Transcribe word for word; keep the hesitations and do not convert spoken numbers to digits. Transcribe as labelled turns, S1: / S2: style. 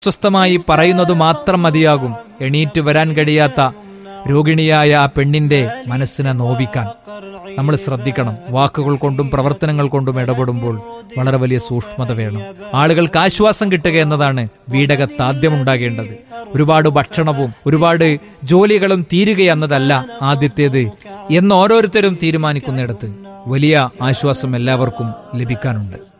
S1: സ്വസ്ഥമായി പറയുന്നത് മാത്രം മതിയാകും എണീറ്റ് വരാൻ കഴിയാത്ത രോഗിണിയായ ആ പെണ്ണിന്റെ മനസ്സിനെ നോവിക്കാൻ. നമ്മൾ ശ്രദ്ധിക്കണം. വാക്കുകൾ കൊണ്ടും പ്രവർത്തനങ്ങൾ കൊണ്ടും ഇടപെടുമ്പോൾ വളരെ വലിയ സൂക്ഷ്മത വേണം. ആളുകൾക്ക് ആശ്വാസം കിട്ടുക എന്നതാണ് വീടകത്ത് ആദ്യം ഉണ്ടാകേണ്ടത്. ഒരുപാട് ഭക്ഷണവും ഒരുപാട് ജോലികളും തീരുകയെന്നതല്ല ആദ്യത്തേത് എന്ന് ഓരോരുത്തരും തീരുമാനിക്കുന്നിടത്ത് വലിയ ആശ്വാസം എല്ലാവർക്കും ലഭിക്കാനുണ്ട്.